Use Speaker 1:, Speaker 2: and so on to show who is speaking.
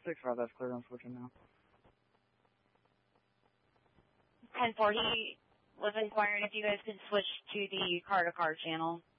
Speaker 1: 6-5, that's clear. I'm switching now.
Speaker 2: 1040 was inquiring if you guys could switch to the car-to-car channel.